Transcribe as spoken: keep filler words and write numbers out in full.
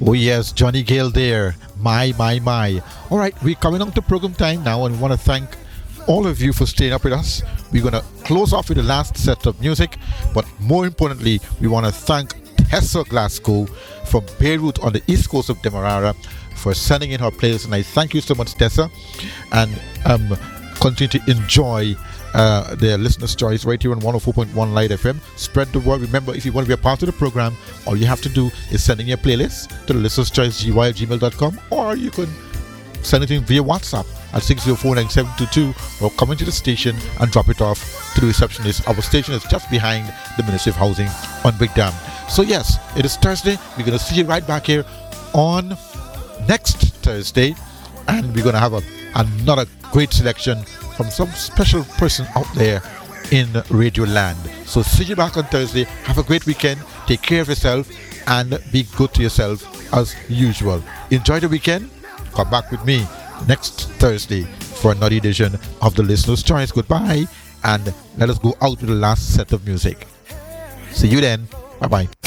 Oh yes, Johnny Gale there. My, my, my. All right, we're coming on to program time now, and we want to thank all of you for staying up with us. We're going to close off with the last set of music, but more importantly, we want to thank Tessa Glasgow from Beirut on the east coast of Demerara for sending in her playlist, and I thank you so much, Tessa, and um, continue to enjoy uh, the listener's choice right here on one oh four point one Light F M. Spread the word. Remember, if you want to be a part of the program, all you have to do is send in your playlist to the listener's choice G Y at gmail dot com, or you can send it in via WhatsApp at six zero four nine seven two two, or come into the station and drop it off to the receptionist. Our station is just behind the Ministry of Housing on Big Dam. So yes, it is Thursday. We're going to see you right back here on next Thursday, and we're going to have a, another great selection from some special person out there in Radio Land. So see you back on Thursday. Have a great weekend. Take care of yourself and be good to yourself as usual. Enjoy the weekend. Come back with me next Thursday for another edition of the Listener's Choice. Goodbye, and let us go out with the last set of music. See you then. Bye bye.